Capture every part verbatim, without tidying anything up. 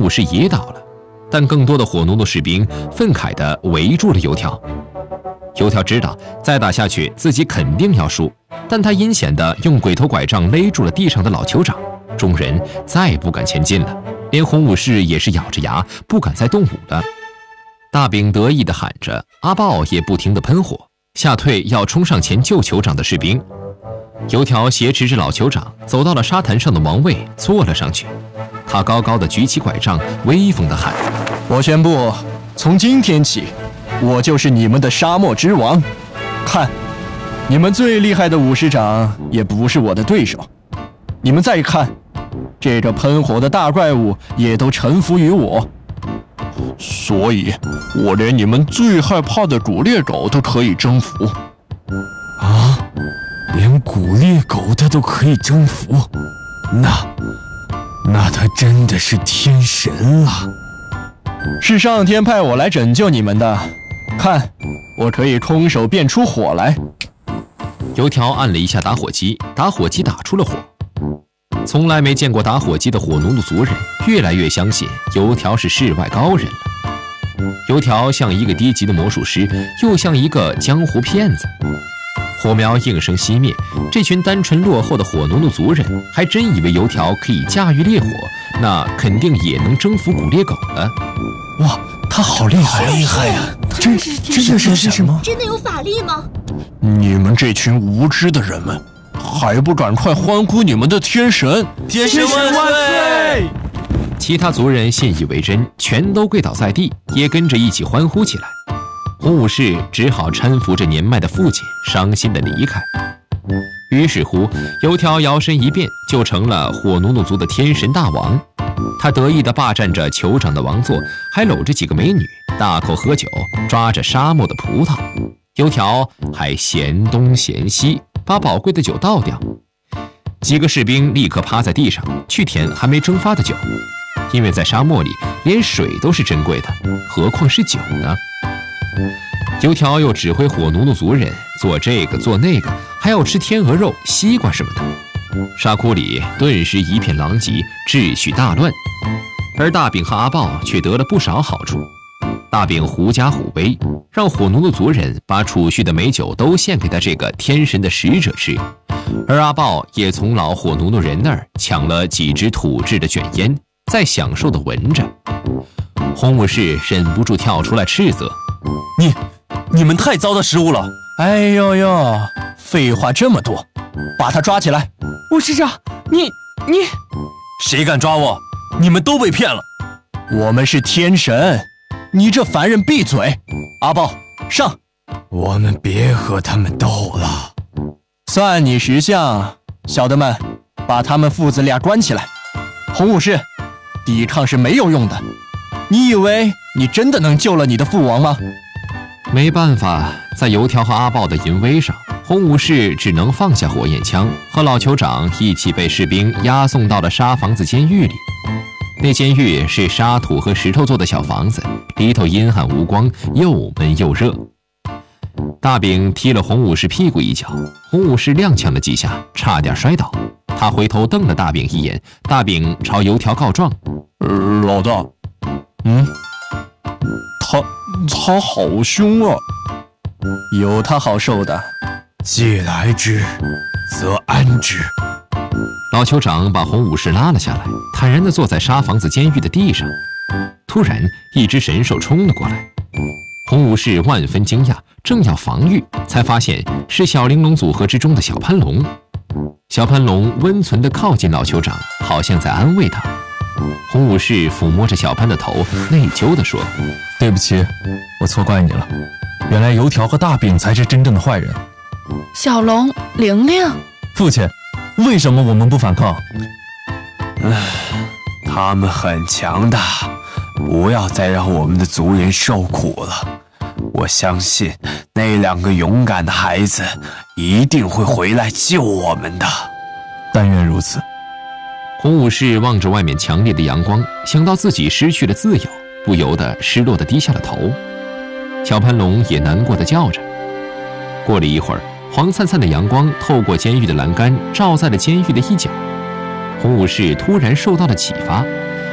武士也倒了，但更多的火奴奴士兵愤慨地围住了油条。油条知道再打下去自己肯定要输，但他阴险地用鬼头拐杖勒住了地上的老酋长，众人再不敢前进了，连红武士也是咬着牙不敢再动武了。大饼得意地喊着，阿豹也不停地喷火，吓退要冲上前救酋长的士兵。油条挟持着老酋长走到了沙滩上的王位，坐了上去。他高高地举起拐杖，威风地喊： 我宣布，从今天起，我就是你们的沙漠之王。看，你们最厉害的武士长也不是我的对手。你们再看，这个喷火的大怪物也都臣服于我。 所以，我连你们最害怕的捕猎狗都可以征服。 啊，连捕猎狗他都可以征服，那，那他真的是天神了。 是上天派我来拯救你们的。看，我可以空手变出火来。 油条按了一下打火机，打火机打出了火。从来没见过打火机的火奴奴族人越来越相信油条是世外高人了。油条像一个低级的魔术师，又像一个江湖骗子。火苗应声熄灭，这群单纯落后的火奴奴族人还真以为油条可以驾驭烈火，那肯定也能征服捕猎狗了。 哇，他好厉害， 好厉害呀！ 真真的是什么？ 真的有法力吗？ 你们这群无知的人们，还不赶快欢呼你们的天神！ 天神万岁！ 其他族人信以为真，全都跪倒在地，也跟着一起欢呼起来。红武士只好搀扶着年迈的父亲，伤心地离开。于是乎，油条摇身一变，就成了火奴奴族的天神大王。他得意地霸占着酋长的王座，还搂着几个美女，大口喝酒，抓着沙漠的葡萄。油条还嫌东嫌西，把宝贵的酒倒掉。几个士兵立刻趴在地上去舔还没蒸发的酒，因为在沙漠里连水都是珍贵的，何况是酒呢？油条又指挥火奴奴族人做这个做那个，还要吃天鹅肉、西瓜什么的。沙窟里顿时一片狼藉，秩序大乱。而大饼和阿豹却得了不少好处。大饼狐假虎威，让火奴奴族人把储蓄的美酒都献给他这个天神的使者吃，而阿豹也从老火奴奴人那儿抢了几支土制的卷烟，在享受地闻着。红武士忍不住跳出来斥责： 你你们太糟蹋食物了！ 哎呦呦，废话这么多，把他抓起来！ 武士长，你你谁敢抓我？你们都被骗了！ 我们是天神，你这凡人闭嘴！阿豹，上！ 我们别和他们斗了， 算你识相。小的们，把他们父子俩关起来。红武士，抵抗是没有用的。你以为你真的能救了你的父王吗？ 没办法，在油条和阿豹的淫威上，红武士只能放下火焰枪，和老酋长一起被士兵押送到了沙房子监狱里。那监狱是沙土和石头做的小房子，里头阴暗无光，又闷又热。大饼踢了红武士屁股一脚，红武士踉跄了几下，差点摔倒。他回头瞪了大饼一眼，大饼朝油条告状： 呃，老大，嗯，他他好凶啊！ 有他好受的， 既来之，则安之。 老酋长把红武士拉了下来，坦然地坐在沙房子监狱的地上。突然，一只神兽冲了过来，红武士万分惊讶，正要防御，才发现是小玲珑组合之中的小潘龙。小潘龙温存地靠近老酋长，好像在安慰他。红武士抚摸着小潘的头，内疚地说： 对不起，我错怪你了。原来油条和大饼才是真正的坏人。 小龙、玲玲， 父亲，为什么我们不反抗？ 唉，他们很强大，不要再让我们的族人受苦了。我相信那两个勇敢的孩子一定会回来救我们的。 但愿如此。 红武士望着外面强烈的阳光，想到自己失去了自由，不由得失落地低下了头。小潘龙也难过地叫着。过了一会儿，黄灿灿的阳光透过监狱的栏杆，照在了监狱的一角。红武士突然受到了启发，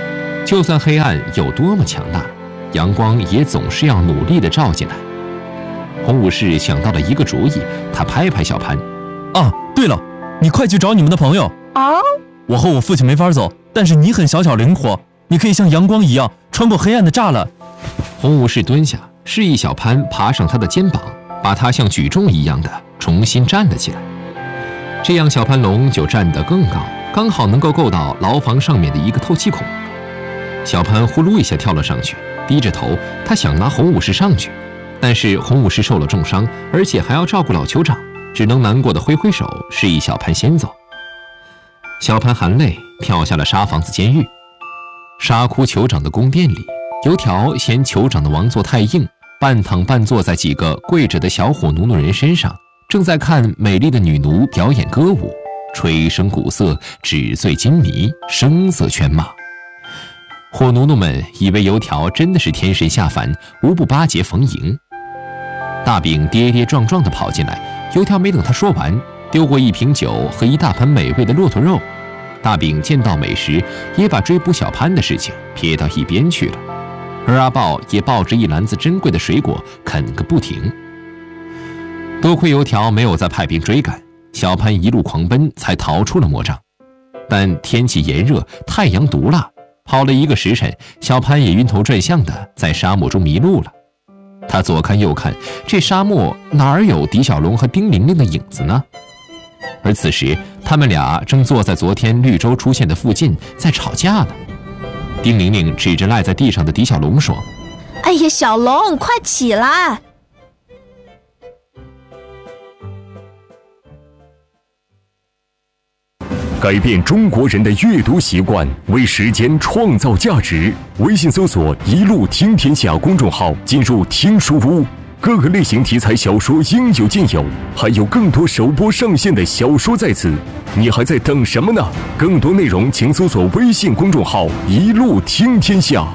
就算黑暗有多么强大，阳光也总是要努力地照进来。红武士想到了一个主意，他拍拍小潘：“ 啊，对了，你快去找你们的朋友啊！ 我和我父亲没法走，但是你很小巧灵活，你可以像阳光一样穿过黑暗的栅栏。” 红武士蹲下，示意小潘爬上他的肩膀，把他像举重一样的重新站了起来。这样，小潘龙就站得更高，刚好能够够到牢房上面的一个透气孔。小潘呼噜一下跳了上去，低着头，他想拉红武士上去，但是红武士受了重伤，而且还要照顾老酋长，只能难过的挥挥手，示意小潘先走。小潘含泪跳下了沙房子监狱。沙窟酋长的宫殿里，油条嫌酋长的王座太硬，半躺半坐在几个跪着的小火奴奴人身上，正在看美丽的女奴表演歌舞，吹笙鼓瑟，纸醉金迷，声色犬马。火奴奴们以为油条真的是天神下凡，无不巴结逢迎。大饼跌跌撞撞地跑进来，油条没等他说完，丢过一瓶酒和一大盆美味的骆驼肉。大饼见到美食，也把追捕小潘的事情撇到一边去了。而阿豹也抱着一篮子珍贵的水果啃个不停。多亏油条没有再派兵追赶，小潘一路狂奔才逃出了魔障。但天气炎热，太阳毒辣，跑了一个时辰，小潘也晕头转向的在沙漠中迷路了。他左看右看，这沙漠哪儿有狄小龙和丁玲玲的影子呢？而此时他们俩正坐在昨天绿洲出现的附近在吵架呢。丁玲玲指着赖在地上的狄小龙说：“ 哎呀，小龙，快起来！” 改变中国人的阅读习惯，为时间创造价值。微信搜索“一路听天下”公众号，进入听书屋，各个类型题材小说应有尽有，还有更多首播上线的小说在此，你还在等什么呢？更多内容请搜索微信公众号“一路听天下”。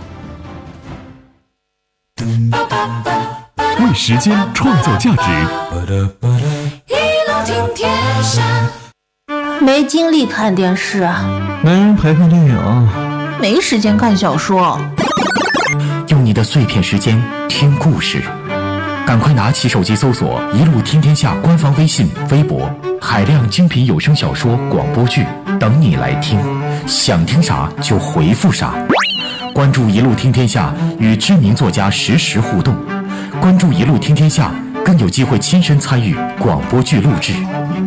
为时间创造价值， 一路听天下。 没精力看电视， 没人陪看电影， 没时间看小说。 用你的碎片时间听故事，赶快拿起手机搜索“一路听天下”官方微信、微博，海量精品有声小说、广播剧等你来听，想听啥就回复啥。关注“一路听天下”，与知名作家实时互动。关注“一路听天下”，更有机会亲身参与广播剧录制。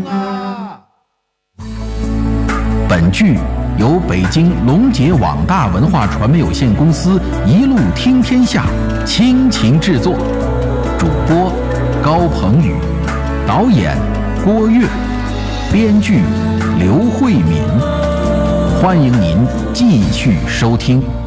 本剧由北京龙杰网大文化传媒有限公司一路听天下倾情制作，主播高鹏宇，导演郭跃，编剧刘慧敏。欢迎您继续收听。